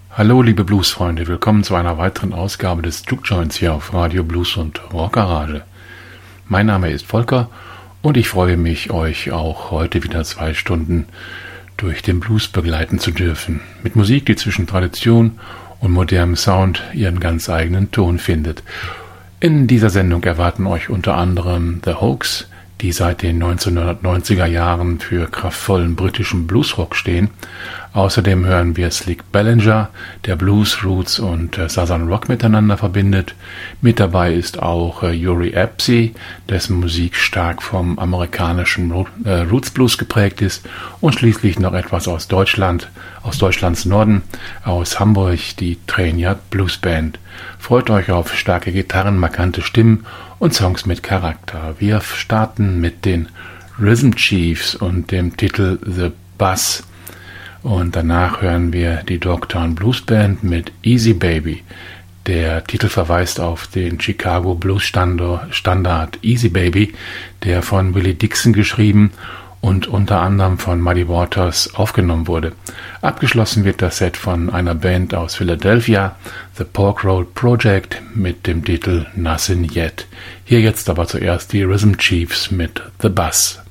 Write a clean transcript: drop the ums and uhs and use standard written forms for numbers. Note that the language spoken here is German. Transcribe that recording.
Hallo liebe Bluesfreunde, willkommen zu einer weiteren Ausgabe des Juke Joints hier auf Radio Blues und Rock Garage. Mein Name ist Volker und ich freue mich, euch auch heute wieder 2 Stunden durch den Blues begleiten zu dürfen. Mit Musik, die zwischen Tradition und modernem Sound ihren ganz eigenen Ton findet. In dieser Sendung erwarten euch unter anderem The Hoax, die seit den 1990er Jahren für kraftvollen britischen Bluesrock stehen. Außerdem hören wir Slick Ballinger, der Blues, Roots und Southern Rock miteinander verbindet. Mit dabei ist auch Uri Apsey, dessen Musik stark vom amerikanischen Roots Blues geprägt ist. Und schließlich noch etwas aus Deutschland, aus Deutschlands Norden, aus Hamburg, die Trainiat Blues Band. Freut euch auf starke Gitarren, markante Stimmen und Songs mit Charakter. Wir starten mit den Rhythm Chiefs und dem Titel The Buzz. Und danach hören wir die Dogtown Blues Band mit Easy Baby. Der Titel verweist auf den Chicago Blues Standard Easy Baby, der von Willie Dixon geschrieben und unter anderem von Muddy Waters aufgenommen wurde. Abgeschlossen wird das Set von einer Band aus Philadelphia, The Pork Road Project, mit dem Titel Nothing Yet. Hier jetzt aber zuerst die Rhythm Chiefs mit The Buzz.